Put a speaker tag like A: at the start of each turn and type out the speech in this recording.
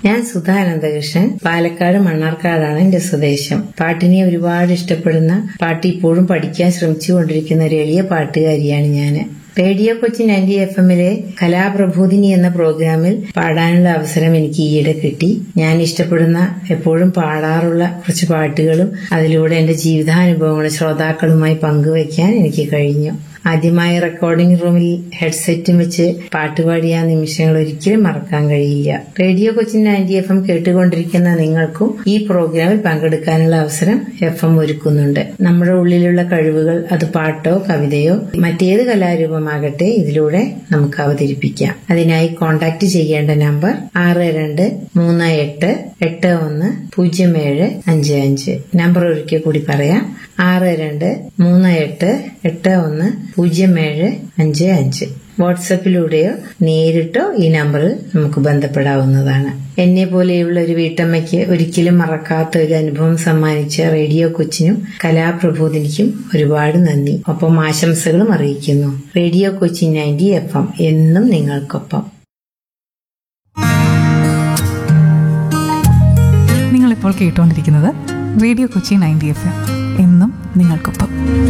A: ഞാൻ സുധാ അനന്തകൃഷ്ണൻ, പാലക്കാട് മണ്ണാർക്കാടാണ് എന്റെ സ്വദേശം. പാട്ടിനെ ഒരുപാട് ഇഷ്ടപ്പെടുന്ന, പാട്ട് ഇപ്പോഴും പഠിക്കാൻ ശ്രമിച്ചുകൊണ്ടിരിക്കുന്ന ഒരു എളിയ പാട്ടുകാരിയാണ് ഞാൻ. റേഡിയോ കൊച്ചി 90 FM-ലെ കലാപ്രബോധിനി എന്ന പ്രോഗ്രാമിൽ പാടാനുള്ള അവസരം എനിക്ക് ഈയിടെ കിട്ടി. ഞാൻ ഇഷ്ടപ്പെടുന്ന, എപ്പോഴും പാടാറുള്ള കുറച്ച് പാട്ടുകളും അതിലൂടെ എന്റെ ജീവിതാനുഭവങ്ങളും ശ്രോതാക്കളുമായി പങ്കുവയ്ക്കാൻ എനിക്ക് കഴിഞ്ഞു. ആദ്യമായി റെക്കോർഡിംഗ് റൂമിൽ ഹെഡ്സെറ്റും വെച്ച് പാട്ടുപാടിയ നിമിഷങ്ങൾ ഒരിക്കലും മറക്കാൻ കഴിയില്ല. റേഡിയോ കൊച്ചി 90 FM കേട്ടുകൊണ്ടിരിക്കുന്ന നിങ്ങൾക്കും ഈ പ്രോഗ്രാമിൽ പങ്കെടുക്കാനുള്ള അവസരം FM ഒരുക്കുന്നുണ്ട്. നമ്മുടെ ഉള്ളിലുള്ള കഴിവുകൾ, അത് പാട്ടോ കവിതയോ മറ്റേത് കലാരൂപമാകട്ടെ, ഇതിലൂടെ നമുക്ക് അവതരിപ്പിക്കാം. അതിനായി കോൺടാക്ട് ചെയ്യേണ്ട നമ്പർ 6238810755. നമ്പർ ഒരിക്കൽ കൂടി പറയാം, 6238810755. വാട്സപ്പിലൂടെയോ നേരിട്ടോ ഈ നമ്പറിൽ നമുക്ക് ബന്ധപ്പെടാവുന്നതാണ്. എന്നെ പോലെയുള്ള ഒരു വീട്ടമ്മയ്ക്ക് ഒരിക്കലും മറക്കാത്ത ഒരു അനുഭവം സമ്മാനിച്ച റേഡിയോ കൊച്ചിനും കലാപ്രബോധിനിക്കും ഒരുപാട് നന്ദി. ഒപ്പം ആശംസകളും അറിയിക്കുന്നു. റേഡിയോ കൊച്ചി 90 FM എന്നും നിങ്ങൾക്കൊപ്പം.
B: നിങ്ങളിപ്പോൾ കേട്ടുകൊണ്ടിരിക്കുന്നത് റേഡിയോ കൊച്ചി 90 FM എന്നും നിങ്ങൾക്കൊപ്പം.